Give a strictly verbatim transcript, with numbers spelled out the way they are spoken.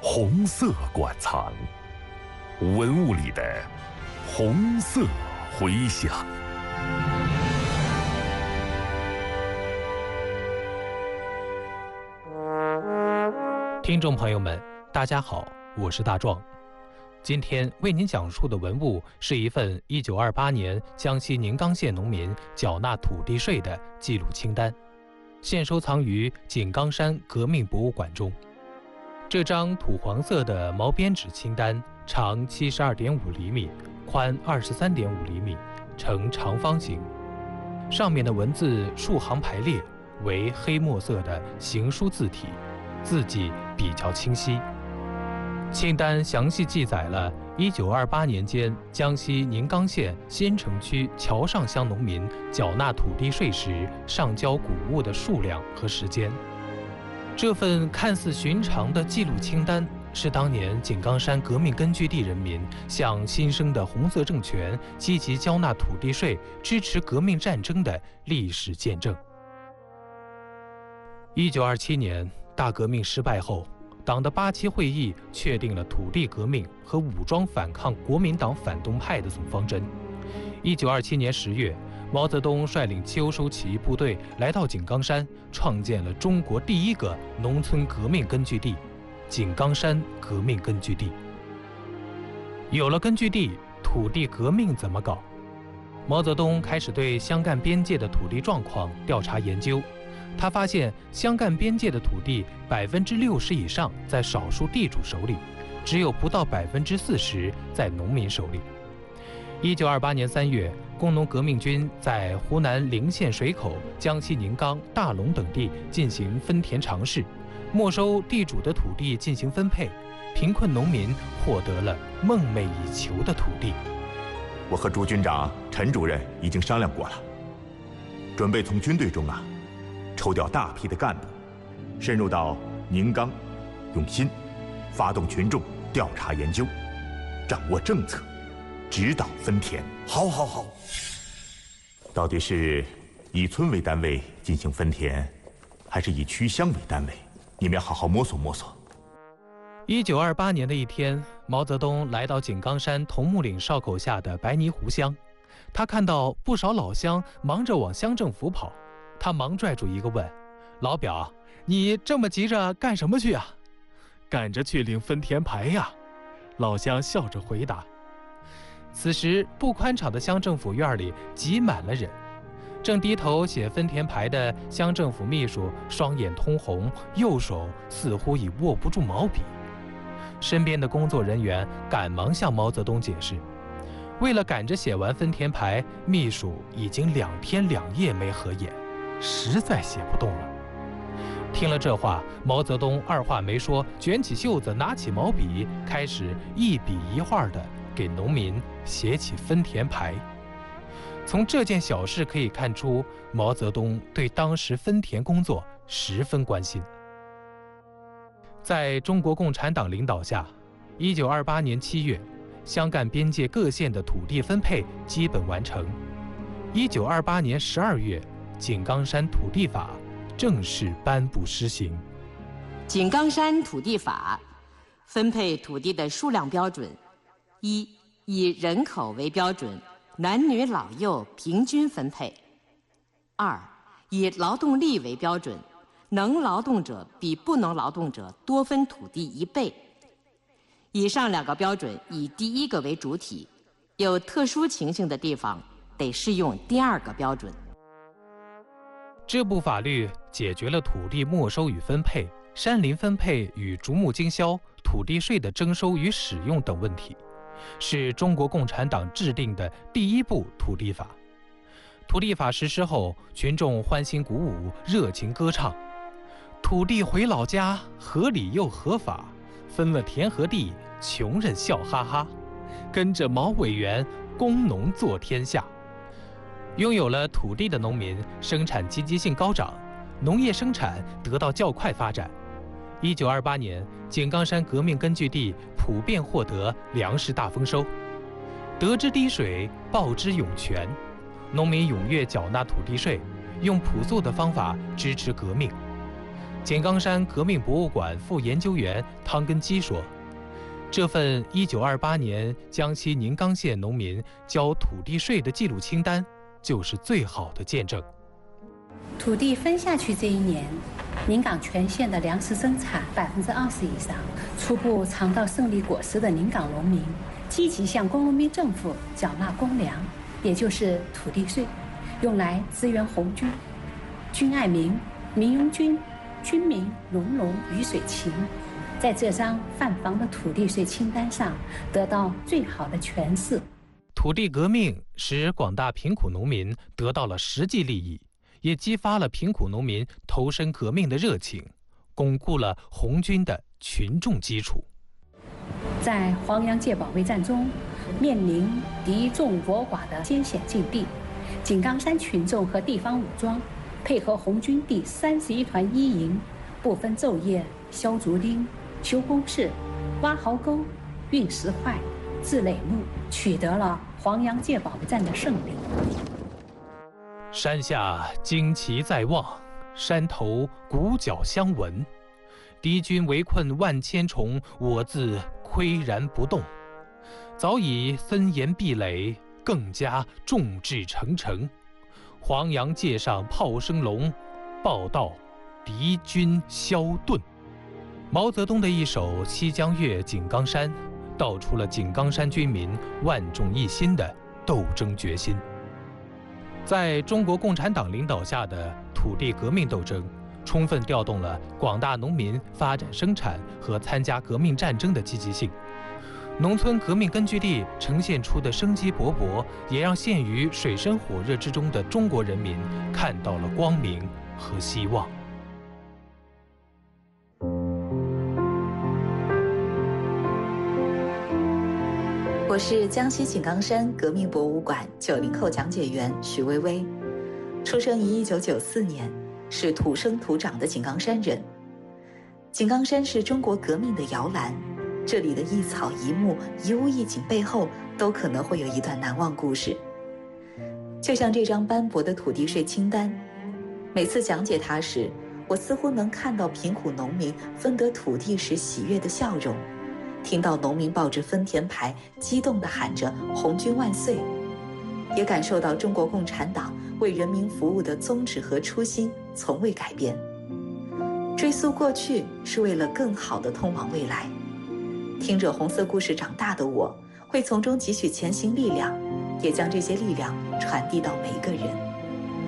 红色馆藏，文物里的红色回响。 听众朋友们，大家好，我是大壮。今天为您讲述的文物是一份一九二八年江西宁冈县农民缴纳土地税的记录清单，现收藏于井冈山革命博物馆中。这张土黄色的毛边纸清单长 七十二点五厘米，宽 二十三点五厘米，呈长方形，上面的文字数行排列，为黑墨色的行书字体，字迹比较清晰。清单详细记载了一九二八年间江西宁冈县新城区桥上乡农民缴纳土地税时上交谷物的数量和时间。这份看似寻常的记录清单，是当年井冈山革命根据地人民向新生的红色政权积极交纳土地税、支持革命战争的历史见证。一九二七年大革命失败后，党的八七会议确定了土地革命和武装反抗国民党反动派的总方针。一九二七年十月，毛泽东率领秋收起义部队来到井冈山，创建了中国第一个农村革命根据地——井冈山革命根据地。有了根据地，土地革命怎么搞？毛泽东开始对湘赣边界的土地状况调查研究。他发现湘赣边界的土地百分之六十以上在少数地主手里，只有不到百分之四十在农民手里。一九二八年三月，工农革命军在湖南陵县水口、江西宁冈、大龙等地进行分田尝试，没收地主的土地进行分配，贫困农民获得了梦寐以求的土地。 我和朱军长、陈主任已经商量过了，准备从军队中啊抽调大批的干部，深入到宁冈，用心发动群众调查研究，掌握政策，指导分田。 好，好，好。 到底是以村为单位进行分田，还是以区乡为单位？你们要好好摸索摸索。 一九二八年的一天，毛泽东来到井冈山桐木岭哨口下的白泥湖乡，他看到不少老乡忙着往乡政府跑。他忙拽住一个问：“老表，你这么急着干什么去啊？”“赶着去领分田牌呀。”老乡笑着回答。此时不宽敞的乡政府院里挤满了人，正低头写分田牌的乡政府秘书双眼通红，右手似乎已握不住毛笔。身边的工作人员赶忙向毛泽东解释，为了赶着写完分田牌，秘书已经两天两夜没合眼，实在写不动了。听了这话，毛泽东二话没说，卷起袖子，拿起毛笔，开始一笔一画地给农民写起分田牌。从这件小事可以看出，毛泽东对当时分田工作十分关心。在中国共产党领导下，一九二八年七月，湘赣边界各县的土地分配基本完成。一九二八年十二月，井冈山土地法正式颁布施行。 井冈山土地法分配土地的数量标准：一、以人口为标准，男女老幼平均分配；二、以劳动力为标准，能劳动者比不能劳动者多分土地一倍。以上两个标准以第一个为主体，有特殊情形的地方得适用第二个标准。 这部法律解决了土地没收与分配、山林分配与竹木经销、土地税的征收与使用等问题，是中国共产党制定的第一部土地法。土地法实施后，群众欢欣鼓舞，热情歌唱：“土地回老家，合理又合法，分了田和地，穷人笑哈哈，跟着毛委员，工农做天下。”拥有了土地的农民生产积极性高涨，农业生产得到较快发展。一九二八年，井冈山革命根据地普遍获得粮食大丰收。得之滴水，报之涌泉，农民踊跃缴纳土地税，用朴素的方法支持革命。 井冈山革命博物馆副研究员汤根基说，这份一九二八年江西宁冈县农民交土地税的记录清单，就是最好的见证。 土地分下去这一年，宁冈全县的粮食生产百分之二十以上，初步尝到胜利果实的宁冈农民，积极向工农民政府缴纳公粮，也就是土地税，用来支援红军。军爱民，民拥军，军民隆隆鱼水情，在这张泛黄的土地税清单上得到最好的诠释。 土地革命使广大贫苦农民得到了实际利益，也激发了贫苦农民投身革命的热情，巩固了红军的群众基础。 在黄杨界保卫战中，面临敌众我寡的艰险境地，井冈山群众和地方武装配合红军第三十一团一营，不分昼夜削竹钉、修工事、挖壕沟、运石块、治垒路，取得了黄杨界保卫战的胜利。 山下旌旗在望，山头鼓角相闻。敌军围困万千重，我自岿然不动。早已森严壁垒，更加众志成城。黄杨界上炮声隆，报道敌军消遁。毛泽东的一首《西江月·井冈山》，道出了井冈山军民万众一心的斗争决心。在中国共产党领导下的土地革命斗争，充分调动了广大农民发展生产和参加革命战争的积极性。农村革命根据地呈现出的生机勃勃，也让陷于水深火热之中的中国人民看到了光明和希望。 我是江西井冈山革命博物馆九零后讲解员许薇薇，出生于一九九四年，是土生土长的井冈山人。井冈山是中国革命的摇篮，这里的一草一木、一物一景背后都可能会有一段难忘故事。就像这张斑驳的土地税清单，每次讲解它时，我似乎能看到贫苦农民分得土地时喜悦的笑容，听到农民抱着分田牌激动地喊着红军万岁，也感受到中国共产党为人民服务的宗旨和初心从未改变。追溯过去是为了更好地通往未来。听着红色故事长大的我，会从中汲取前行力量，也将这些力量传递到每一个人。